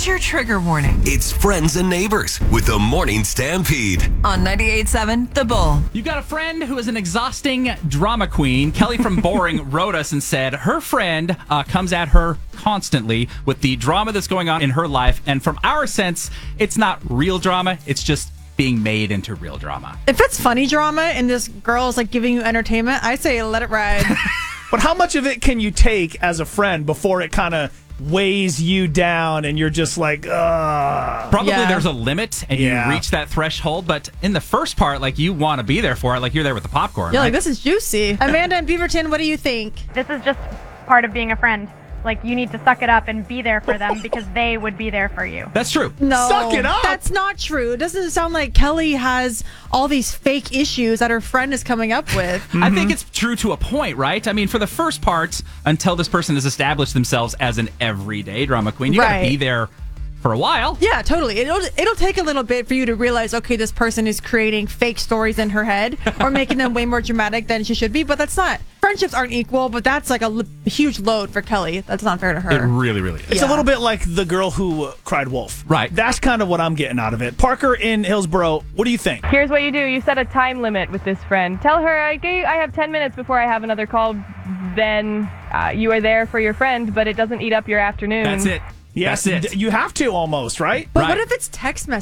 Here's your trigger warning It's Friends and Neighbors with the Morning Stampede. on 98.7 The Bull. You've got a friend who is an exhausting drama queen. Kelly from Boring wrote us and said her friend comes at her constantly with the drama that's going on in her life. And from our sense, it's not real drama. It's just being made into real drama. If it's funny drama and this girl is like giving you entertainment, I say let it ride. But how much of it can you take as a friend before it kind of weighs you down and you're just like, ugh? Probably Yeah. there's a limit and Yeah. you reach that threshold. But in the first part, like you want to be there for it. Like you're there with the popcorn. You're right? like, this is juicy. Amanda and Beaverton, what do you think? This is just part of being a friend. Like, you need to suck it up and be there for them because they would be there for you. That's true. No, Suck it up. That's not true. Doesn't it sound like Kelly has all these fake issues that her friend is coming up with? I think it's true to a point, right? I mean, for the first part, until this person has established themselves as an everyday drama queen, you got to Right. be there for a while. Yeah, totally. It'll take a little bit for you to realize, okay, this person is creating fake stories in her head or making them way more dramatic than she should be. But that's not. Friendships aren't equal, but that's like a huge load for Kelly. That's not fair to her. It really, really is. It's a little bit like the girl who cried wolf. Right. That's kind of what I'm getting out of it. Parker in Hillsboro, what do you think? Here's what you do. You set a time limit with this friend. Tell her, I have 10 minutes before I have another call. Then you are there for your friend, but it doesn't eat up your afternoon. That's it. Yes, That's it. you have to almost, right? But Right. what if it's text